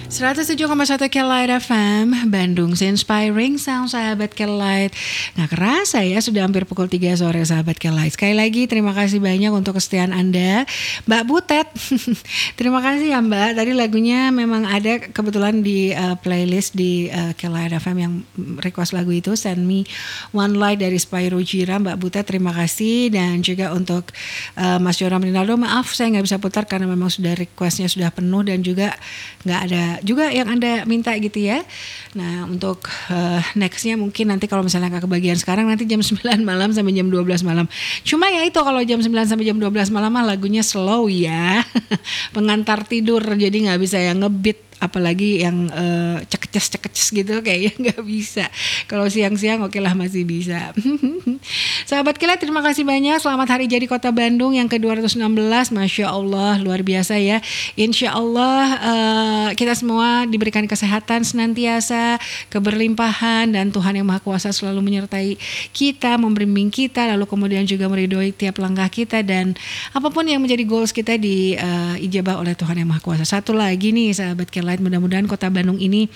107,1 Kelight FM Bandung, Inspiring Sound sahabat Kelight. Nggak kerasa ya sudah hampir pukul 3 sore sahabat Kelight. Sekali lagi terima kasih banyak untuk kesetiaan Anda Mbak Butet. Terima kasih ya Mbak. Tadi lagunya memang ada kebetulan di playlist di Kelight FM yang request lagu itu, Send Me One Light dari Spyro Jira. Mbak Butet terima kasih. Dan juga untuk Mas Joram Rinaldo, maaf saya nggak bisa putar karena memang sudah requestnya sudah penuh dan juga nggak ada juga yang Anda minta gitu ya. Nah untuk nextnya mungkin nanti kalau misalnya nggak kebagian sekarang, nanti jam 9 malam sampai jam 12 malam. Cuma ya itu kalau jam 9 sampai jam 12 malam mah lagunya slow ya. Pengantar tidur, jadi nggak bisa yang ngebeat, apalagi yang cekeces gitu kayaknya nggak bisa. Kalau siang-siang oke lah masih bisa. Sahabat Kilat terima kasih banyak. Selamat hari jadi Kota Bandung yang ke-216. Masya Allah luar biasa ya. Insya Allah kita semua diberikan kesehatan senantiasa, keberlimpahan, dan Tuhan yang Maha Kuasa selalu menyertai kita, membimbing kita, lalu kemudian juga meridhoi tiap langkah kita, dan apapun yang menjadi goals kita diijabah oleh Tuhan yang Maha Kuasa. Satu lagi nih sahabat Kilat, mudah-mudahan Kota Bandung ini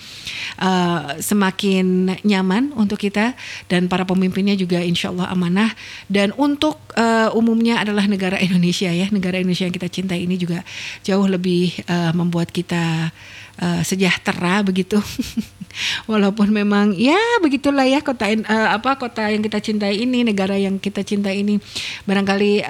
semakin nyaman untuk kita dan para pemimpinnya juga insya Allah amanah. Dan untuk umumnya adalah negara Indonesia ya, negara Indonesia yang kita cintai ini juga jauh lebih membuat kita sejahtera begitu. Walaupun memang ya begitulah ya kota yang kita cintai ini, negara yang kita cintai ini barangkali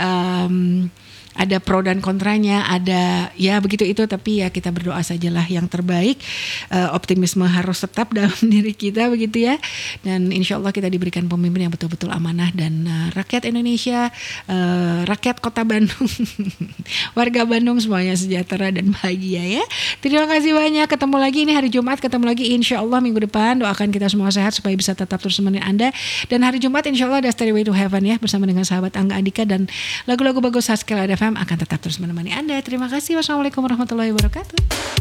ada pro dan kontranya, ada ya begitu itu, tapi ya kita berdoa sajalah yang terbaik. Optimisme harus tetap dalam diri kita begitu ya. Dan insya Allah kita diberikan pemimpin yang betul-betul amanah, dan rakyat Indonesia, rakyat Kota Bandung, warga Bandung semuanya sejahtera dan bahagia ya. Terima kasih banyak. Ketemu lagi ini hari Jumat, ketemu lagi insya Allah minggu depan. Doakan kita semua sehat supaya bisa tetap terus menemani Anda. Dan hari Jumat insya Allah ada Stairway to Heaven ya, bersama dengan sahabat Angga Andika, dan lagu-lagu bagus khas Kelight FM akan tetap terus menemani Anda. Terima kasih. Wassalamualaikum warahmatullahi wabarakatuh.